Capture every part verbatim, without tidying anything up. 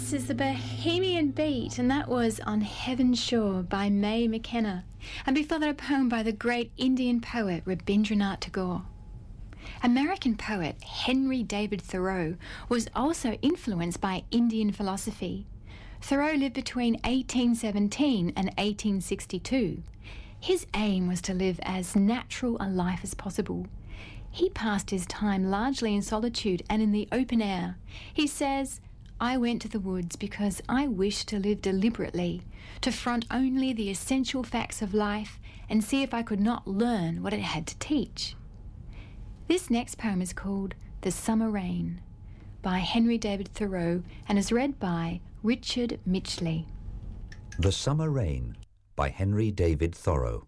This is the Bohemian Beat, and that was On Heaven's Shore by Mae McKenna. And before that, a poem by the great Indian poet Rabindranath Tagore. American poet Henry David Thoreau was also influenced by Indian philosophy. Thoreau lived between eighteen seventeen and eighteen sixty-two. His aim was to live as natural a life as possible. He passed his time largely in solitude and in the open air. He says, "I went to the woods because I wished to live deliberately, to front only the essential facts of life and see if I could not learn what it had to teach." This next poem is called The Summer Rain by Henry David Thoreau and is read by Richard Mitchley. The Summer Rain by Henry David Thoreau.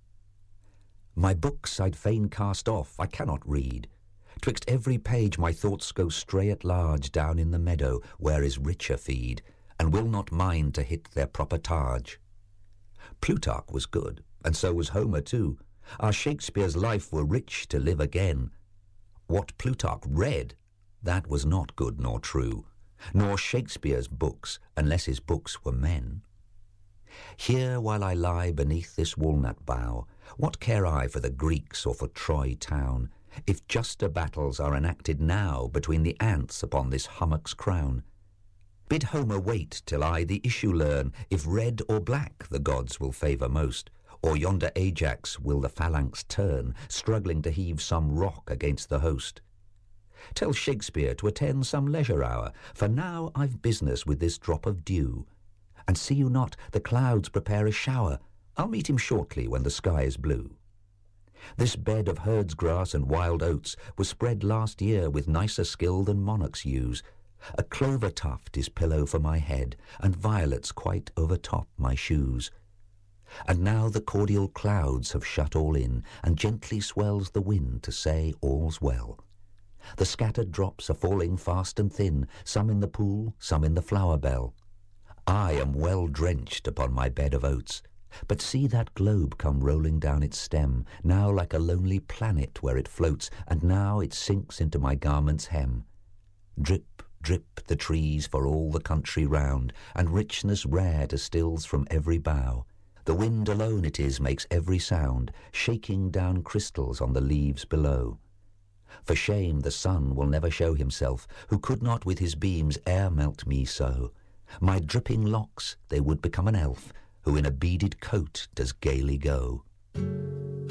My books I'd fain cast off, I cannot read. Twixt every page my thoughts go stray at large down in the meadow where is richer feed, and will not mind to hit their proper targe. Plutarch was good, and so was Homer too. Our Shakespeare's life were rich to live again. What Plutarch read, that was not good nor true, nor Shakespeare's books, unless his books were men. Here while I lie beneath this walnut bough, what care I for the Greeks or for Troy town, if juster battles are enacted now between the ants upon this hummock's crown? Bid Homer wait till I the issue learn, if red or black the gods will favour most, or yonder Ajax will the phalanx turn, struggling to heave some rock against the host. Tell Shakespeare to attend some leisure hour, for now I've business with this drop of dew. And see you not, the clouds prepare a shower, I'll meet him shortly when the sky is blue. This bed of herd's grass and wild oats was spread last year with nicer skill than monarchs use. A clover tuft is pillow for my head, and violets quite overtop my shoes. And now the cordial clouds have shut all in, and gently swells the wind to say all's well. The scattered drops are falling fast and thin, some in the pool, some in the flower bell. I am well drenched upon my bed of oats, but see that globe come rolling down its stem, now like a lonely planet where it floats, and now it sinks into my garment's hem. Drip, drip the trees for all the country round, and richness rare distills from every bough. The wind alone it is makes every sound, shaking down crystals on the leaves below. For shame the sun will never show himself, who could not with his beams e'er melt me so. My dripping locks, they would become an elf, who in a beaded coat does gaily go.